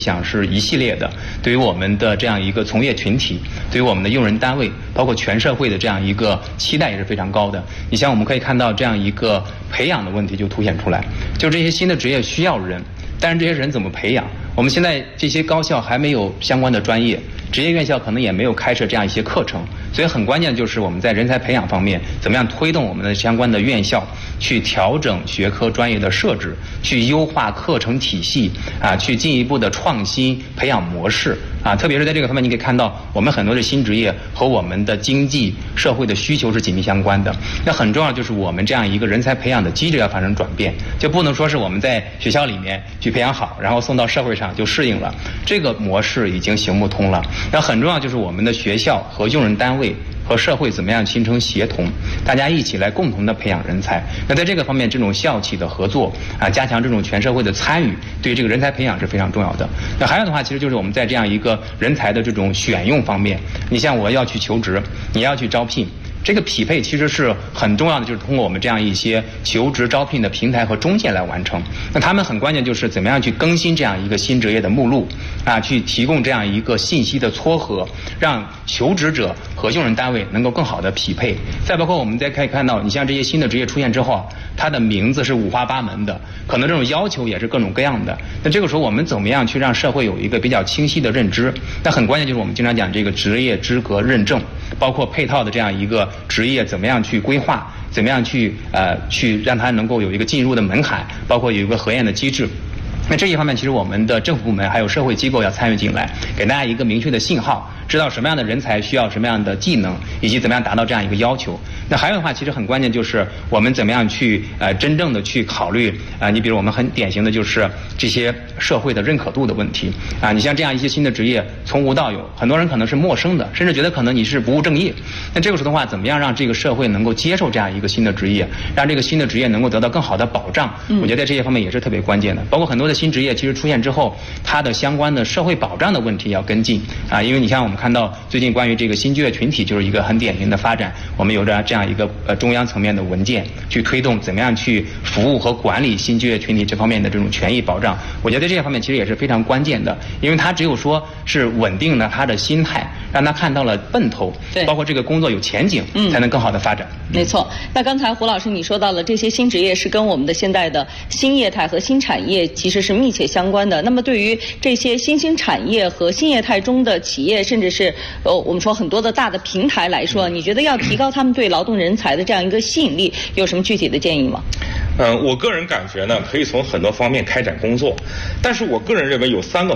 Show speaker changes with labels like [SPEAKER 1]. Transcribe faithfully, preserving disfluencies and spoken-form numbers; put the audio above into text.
[SPEAKER 1] 想是一系列的，对于我们的这样一个从业群体，对于我们的用人单位，包括全社会的这样一个期待也是非常高的。你像我们可以看到这样一个培养的问题就凸显出来，就这些新的职业需要人，但是这些人怎么培养？我们现在这些高校还没有相关的专业，职业院校可能也没有开设这样一些课程，所以很关键就是我们在人才培养方面，怎么样推动我们的相关的院校去调整学科专业的设置，去优化课程体系啊，去进一步的创新培养模式啊，特别是在这个方面，你可以看到我们很多的新职业和我们的经济社会的需求是紧密相关的。那很重要就是我们这样一个人才培养的机制要发生转变，就不能说是我们在学校里面去培养好，然后送到社会上就适应了，这个模式已经行不通了。那很重要就是我们的学校和用人单位和社会怎么样形成协同，大家一起来共同的培养人才。那在这个方面，这种校企的合作啊，加强这种全社会的参与，对这个人才培养是非常重要的。那还有的话，其实就是我们在这样一个人才的这种选用方面，你像我要去求职，你要去招聘。这个匹配其实是很重要的，就是通过我们这样一些求职招聘的平台和中介来完成。那他们很关键就是怎么样去更新这样一个新职业的目录啊，去提供这样一个信息的撮合，让求职者和用人单位能够更好的匹配。再包括我们再可以看到，你像这些新的职业出现之后，它的名字是五花八门的，可能这种要求也是各种各样的。那这个时候我们怎么样去让社会有一个比较清晰的认知？那很关键就是我们经常讲这个职业资格认证，包括配套的这样一个职业怎么样去规划，怎么样去呃去让它能够有一个进入的门槛，包括有一个核验的机制。那这一方面，其实我们的政府部门还有社会机构要参与进来，给大家一个明确的信号，知道什么样的人才需要什么样的技能，以及怎么样达到这样一个要求。那还有的话，其实很关键就是我们怎么样去呃真正的去考虑啊、呃，你比如我们很典型的就是这些社会的认可度的问题啊。你像这样一些新的职业，从无到有，很多人可能是陌生的，甚至觉得可能你是不务正业。那这个时候的话，怎么样让这个社会能够接受这样一个新的职业，让这个新的职业能够得到更好的保障？我觉得在这些方面也是特别关键的。包括很多的新职业其实出现之后，它的相关的社会保障的问题要跟进啊。因为你像我们看到最近关于这个新就业群体就是一个很典型的发展，我们有着这样一个呃中央层面的文件去推动怎么样去服务和管理新就业群体这方面的这种权益保障。我觉得这些方面其实也是非常关键的，因为它只有说是稳定了他的心态，让他看到了奔头，对，包括这个工作有前景，嗯，才能更好的发展。
[SPEAKER 2] 没错。那刚才胡老师你说到了这些新职业是跟我们的现在的新业态和新产业其实是密切相关的。那么对于这些新兴产业和新业态中的企业，甚至是呃我们说很多的大的平台来说，你觉得要提高他们对劳动人才的这样一个吸引力，有什么具体的建议吗？
[SPEAKER 3] 嗯、呃，我个人感觉呢，可以从很多方面开展工作，但是我个人认为有三个